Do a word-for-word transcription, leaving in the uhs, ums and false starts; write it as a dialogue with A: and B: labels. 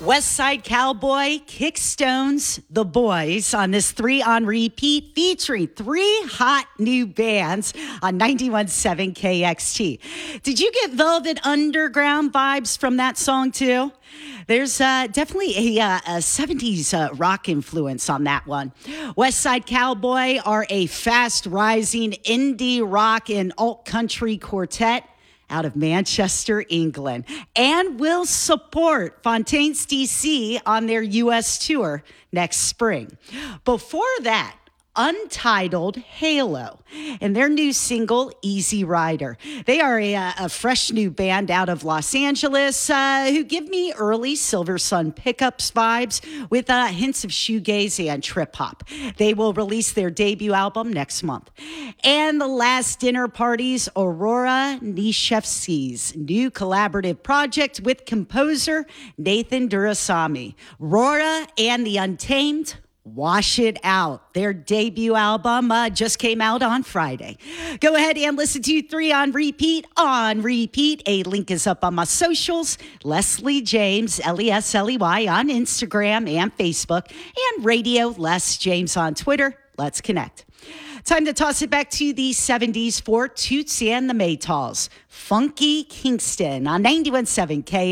A: West Side Cowboy, Kickstones, The Boys on this three on repeat featuring three hot new bands on ninety-one point seven K X T. Did you get Velvet Underground vibes from that song too? There's uh, definitely a, uh, a seventies uh, rock influence on that one. West Side Cowboy are a fast-rising indie rock and alt-country quartet out of Manchester, England, and will support Fontaines D C on their U S tour next spring. Before that, Untitled Halo and their new single, Easy Rider. They are a, a fresh new band out of Los Angeles uh, who give me early Silver Sun pickups vibes with uh, hints of shoegaze and trip hop. They will release their debut album next month. And the Last Dinner Party's Aurora Nishevsky's new collaborative project with composer Nathan Durasamy. Aurora and the Untamed, Wash It Out. Their debut album uh, just came out on Friday. Go ahead and listen to three on repeat on repeat. A link is up on my socials. Leslie James, L E S L E Y on Instagram and Facebook, and Radio Les James on Twitter. Let's connect. Time to toss it back to the seventies for Toots and the Maytals. Funky Kingston on ninety-one point seven K.